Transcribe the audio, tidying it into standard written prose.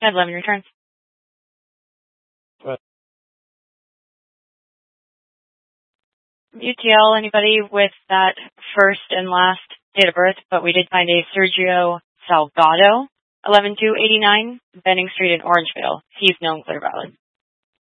Got 11 returns. Right. UTL, anybody with that first and last date of birth, but we did find a Sergio Salgado, 11-2-89, Benning Street in Orangevale. He's known Clear Valley.